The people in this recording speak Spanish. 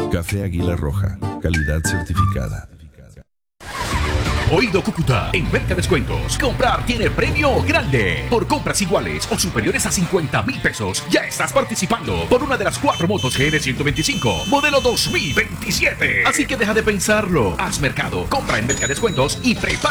Café Águila Roja, calidad certificada. Oído Cúcuta, en Mercadescuentos, comprar tiene premio grande. Por compras iguales o superiores a 50,000 pesos, ya estás participando por una de las 4 motos GR125, modelo 2027. Así que deja de pensarlo, haz mercado, compra en Mercadescuentos y prepara